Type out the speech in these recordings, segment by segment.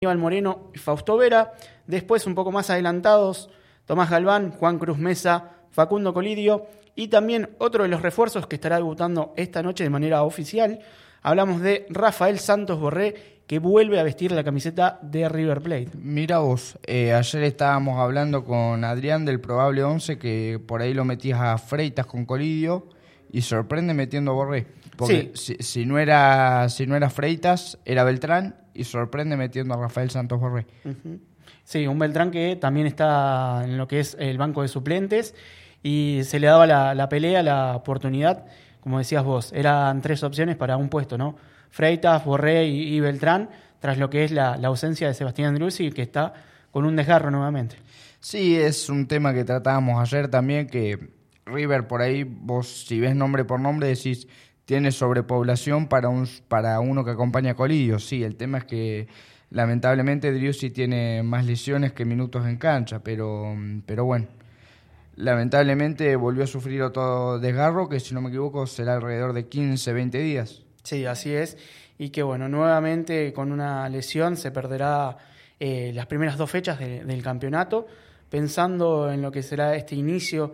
Aníbal Moreno y Fausto Vera. Después, un poco más adelantados, Tomás Galván, Juan Cruz Mesa, Facundo Colidio y también otro de los refuerzos que estará debutando esta noche de manera oficial. Hablamos de Rafael Santos Borré, que vuelve a vestir la camiseta de River Plate. Mira vos, ayer estábamos hablando con Adrián del probable 11, que por ahí lo metías a Freitas con Colidio y sorprende metiendo a Borré. Porque sí. si no era Freitas, era Beltrán, y sorprende metiendo a Rafael Santos Borré. Uh-huh. Sí, un Beltrán que también está en lo que es el banco de suplentes y se le daba la pelea, la oportunidad, como decías vos, eran 3 opciones para un puesto, ¿no? Freitas, Borré y Beltrán, tras lo que es la ausencia de Sebastián Driussi, que está con un desgarro nuevamente. Sí, es un tema que tratábamos ayer también, que River por ahí, vos si ves nombre por nombre decís, tiene sobrepoblación para uno que acompaña a Colidio. Sí, el tema es que lamentablemente Driussi tiene más lesiones que minutos en cancha, pero bueno, lamentablemente volvió a sufrir otro desgarro que, si no me equivoco, será alrededor de 15, 20 días. Sí, así es, y que bueno, nuevamente con una lesión se perderá las primeras 2 fechas del campeonato, pensando en lo que será este inicio,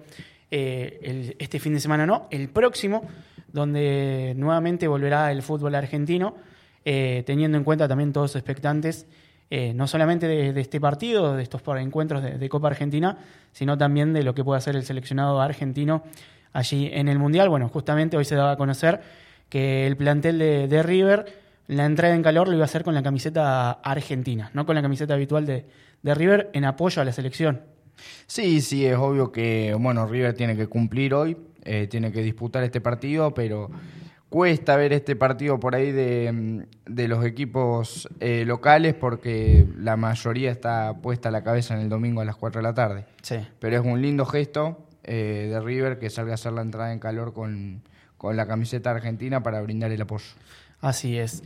este fin de semana el próximo, donde nuevamente volverá el fútbol argentino, teniendo en cuenta también todos los expectantes, no solamente de este partido, de estos encuentros de Copa Argentina, sino también de lo que puede hacer el seleccionado argentino allí en el Mundial. Bueno, justamente hoy se daba a conocer que el plantel de River, la entrada en calor lo iba a hacer con la camiseta argentina, no con la camiseta habitual de River, en apoyo a la selección. Sí, es obvio que River tiene que cumplir hoy, tiene que disputar este partido, pero cuesta ver este partido por ahí de los equipos locales, porque la mayoría está puesta a la cabeza en el domingo a las 4 de la tarde. Sí. Pero es un lindo gesto de River que salga a hacer la entrada en calor con la camiseta argentina para brindar el apoyo. Así es.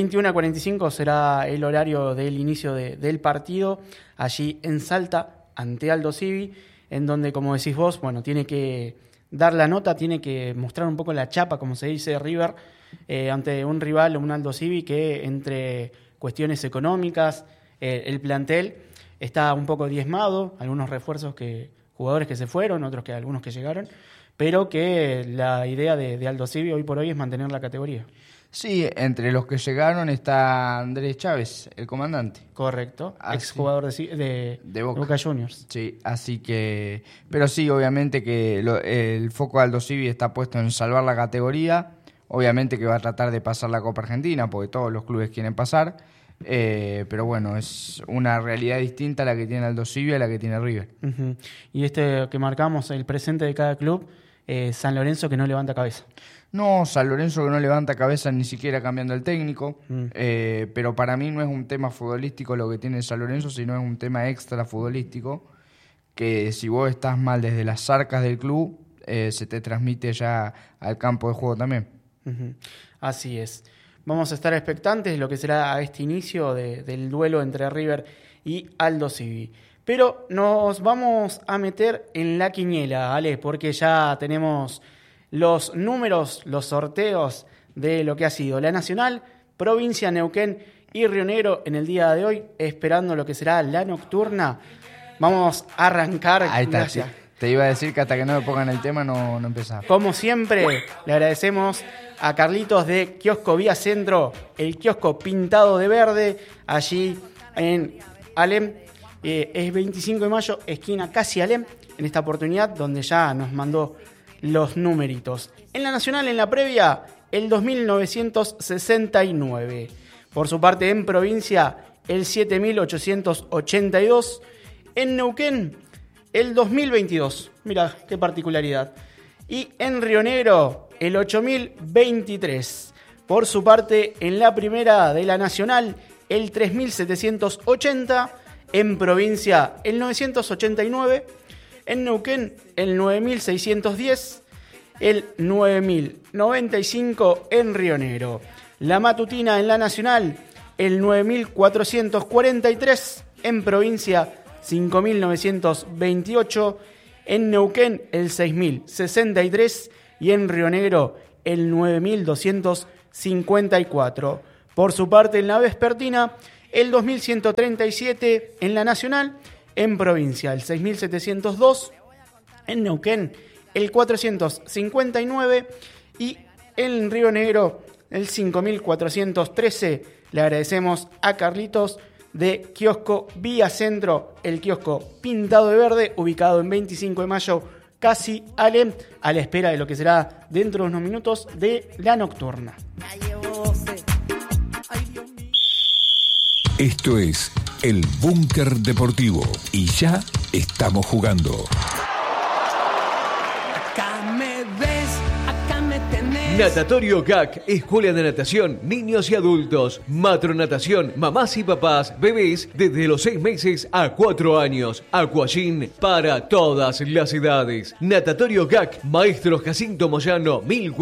21:45 será el horario del inicio del partido, allí en Salta, ante Aldo Civi, en donde, como decís vos, tiene que dar la nota, tiene que mostrar un poco la chapa, como se dice, River, ante un rival, un Aldo Civi, que entre cuestiones económicas, el plantel está un poco diezmado, algunos refuerzos jugadores que se fueron, algunos que llegaron, pero que la idea de Aldo Civi hoy por hoy es mantener la categoría. Sí, entre los que llegaron está Andrés Chávez, el comandante. Correcto, exjugador de Boca Juniors. Sí, así que... Pero sí, obviamente que el foco de Aldo Civi está puesto en salvar la categoría. Obviamente que va a tratar de pasar la Copa Argentina, porque todos los clubes quieren pasar. Pero bueno, es una realidad distinta a la que tiene Aldo Civi y a la que tiene River. Uh-huh. Y que marcamos, el presente de cada club, San Lorenzo, que no levanta cabeza. No, San Lorenzo que no levanta cabeza ni siquiera cambiando el técnico, pero para mí no es un tema futbolístico lo que tiene San Lorenzo, sino es un tema extra futbolístico, que si vos estás mal desde las arcas del club, se te transmite ya al campo de juego también. Uh-huh. Así es. Vamos a estar expectantes de lo que será este inicio del duelo entre River y Aldo Civi. Pero nos vamos a meter en la quiniela, Ale, porque ya tenemos los números, los sorteos de lo que ha sido la Nacional, Provincia, Neuquén y Río Negro en el día de hoy, esperando lo que será la nocturna. Vamos a arrancar. Ahí está. Gracias. Te iba a decir que hasta que no me pongan el tema no empezaba. Como siempre, le agradecemos a Carlitos de Kiosco Vía Centro, el kiosco pintado de verde, allí en Alem. Es 25 de mayo, esquina casi Alem, en esta oportunidad, donde ya nos mandó los numeritos. En la Nacional, en la previa, el 2969. Por su parte, en Provincia, el 7882. En Neuquén, el 2022. Mira, qué particularidad. Y en Río Negro, el 8023. Por su parte, en la primera de la Nacional, el 3780. En Provincia, el 989. En Neuquén, el 9610, el 9095 en Río Negro. La matutina en la Nacional, el 9443. En Provincia, 5928. En Neuquén, el 6063. Y en Río Negro, el 9254. Por su parte, en la vespertina, el 2137 en la Nacional. En provincia, el 6702. En Neuquén, el 459. Y en Río Negro, el 5413. Le agradecemos a Carlitos de Kiosco Vía Centro, el kiosco pintado de verde, ubicado en 25 de mayo, casi a la espera de lo que será dentro de unos minutos de la nocturna. Esto es el Búnker Deportivo y ya estamos jugando. Acá me ves, acá me tenés. Natatorio GAC, Escuela de Natación, niños y adultos. Matronatación, mamás y papás, bebés desde los 6 meses a 4 años. Aquagym para todas las edades. Natatorio GAC, Maestro Jacinto Moyano,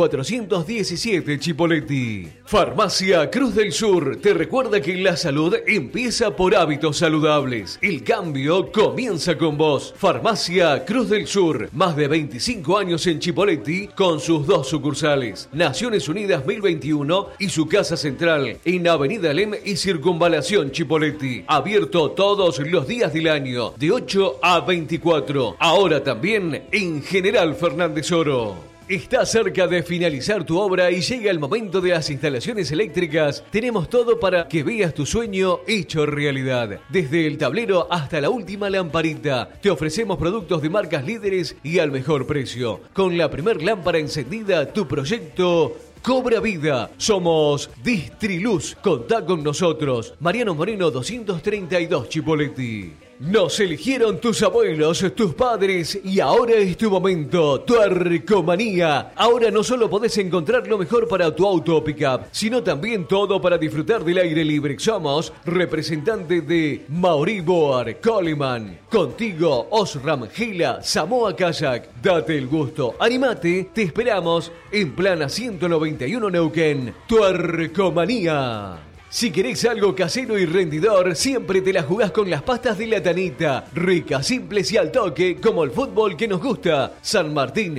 1417 Chipoleti. Farmacia Cruz del Sur te recuerda que la salud empieza por hábitos saludables. El cambio comienza con vos. Farmacia Cruz del Sur, más de 25 años en Chipoleti con sus 2 sucursales. Naciones Unidas 1021 y su casa central en Avenida Alem y Circunvalación Chipoleti. Abierto todos los días del año, de 8 a 24. Ahora también en General Fernández Oro. Está cerca de finalizar tu obra y llega el momento de las instalaciones eléctricas. Tenemos todo para que veas tu sueño hecho realidad. Desde el tablero hasta la última lamparita. Te ofrecemos productos de marcas líderes y al mejor precio. Con la primer lámpara encendida, tu proyecto cobra vida. Somos Distriluz. Contá con nosotros. Mariano Moreno 232 Chipoleti. Nos eligieron tus abuelos, tus padres y ahora es tu momento. Tuercomanía. Ahora no solo podés encontrar lo mejor para tu auto o pickup, sino también todo para disfrutar del aire libre. Somos representantes de Mauri Boar, Coleman. Contigo, Osram, Gila, Samoa Kayak. Date el gusto. Animate, te esperamos en Plana 191 Neuquén. Tuercomanía. Si querés algo casero y rendidor, siempre te la jugás con las pastas de la Tanita. Ricas, simples y al toque, como el fútbol que nos gusta. San Martín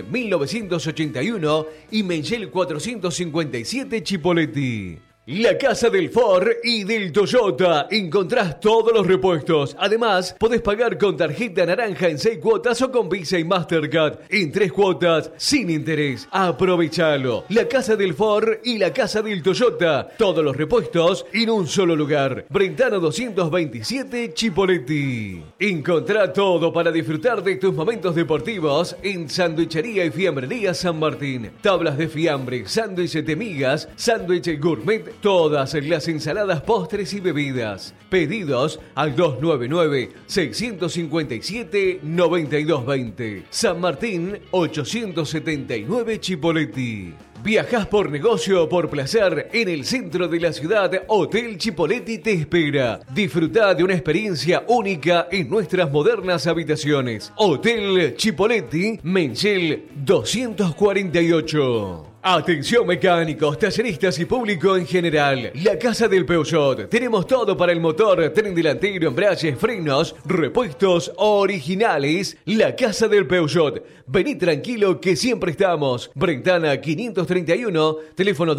1981 y Mengel 457 Chipoleti. La Casa del Ford y del Toyota. Encontrás todos los repuestos. Además, podés pagar con tarjeta naranja en 6 cuotas o con Visa y Mastercard en 3 cuotas sin interés. Aprovechalo. La Casa del Ford y la Casa del Toyota. Todos los repuestos en un solo lugar. Brentano 227 Chipoleti. Encontrá todo para disfrutar de tus momentos deportivos en Sanduichería y Fiambrería San Martín. Tablas de fiambre, sándwiches de migas, sándwich gourmet, todas las ensaladas, postres y bebidas. Pedidos al 299-657-9220. San Martín 879 Chipoleti. Viajás por negocio o por placer en el centro de la ciudad. Hotel Chipoleti te espera. Disfrutá de una experiencia única en nuestras modernas habitaciones. Hotel Chipoleti, Mengel 248. Atención mecánicos, talleristas y público en general. La Casa del Peugeot. Tenemos todo para el motor, tren delantero, embragues, frenos, repuestos originales. La Casa del Peugeot. Vení tranquilo que siempre estamos. Brentana 531, teléfono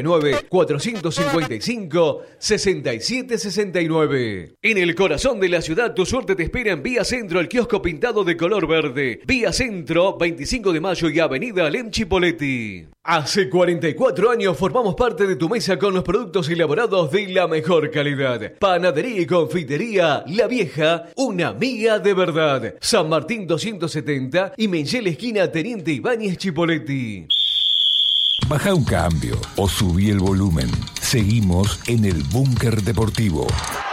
299-455-6769. En el corazón de la ciudad, tu suerte te espera en Vía Centro, el kiosco pintado de color verde. Vía Centro, 25 de mayo y Avenida Alem Chipoleti. Hace 44 años formamos parte de tu mesa con los productos elaborados de la mejor calidad. Panadería y confitería La Vieja, una amiga de verdad. San Martín 270 y Mengel esquina Teniente Ibáñez Chipoleti. Baja un cambio o subí el volumen. Seguimos en el Búnker Deportivo.